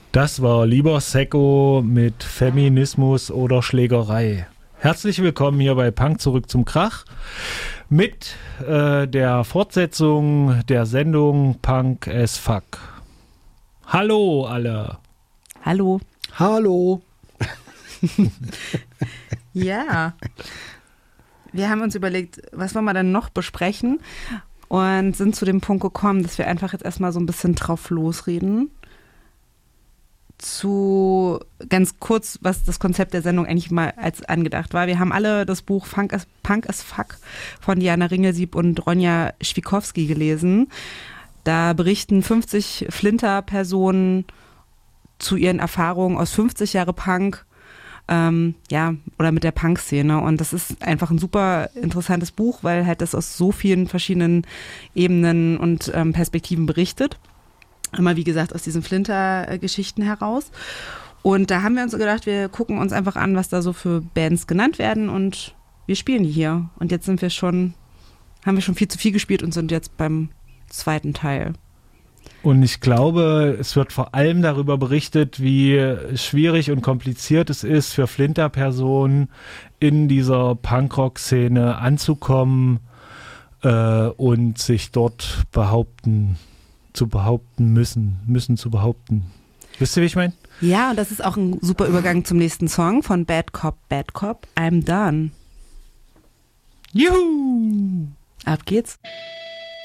Das war Lieber Secco mit Feminismus oder Schlägerei. Herzlich willkommen hier bei Punk zurück zum Krach mit der Fortsetzung der Sendung Punk as Fuck. Hallo alle. Hallo. Hallo. Ja. Wir haben uns überlegt, was wollen wir denn noch besprechen und sind zu dem Punkt gekommen, dass wir einfach jetzt erstmal so ein bisschen drauf losreden. Zu ganz kurz, was das Konzept der Sendung eigentlich mal als angedacht war. Wir haben alle das Buch Punk as Fuck von Diana Ringelsieb und Ronja Schwikowski gelesen. Da berichten 50 Flinter-Personen zu ihren Erfahrungen aus 50 Jahre Punk, oder mit der Punk-Szene. Und das ist einfach ein super interessantes Buch, weil halt das aus so vielen verschiedenen Ebenen und Perspektiven berichtet. Immer, wie gesagt, aus diesen Flinter-Geschichten heraus. Und da haben wir uns gedacht, wir gucken uns einfach an, was da so für Bands genannt werden und wir spielen die hier. Und jetzt haben wir schon viel zu viel gespielt und sind jetzt beim zweiten Teil. Und ich glaube, es wird vor allem darüber berichtet, wie schwierig und kompliziert es ist, für Flinter-Personen in dieser Punkrock-Szene anzukommen und sich dort behaupten müssen. Wisst ihr, wie ich meine? Ja, und das ist auch ein super Übergang zum nächsten Song von Bad Cop, I'm Done. Juhu! Ab geht's.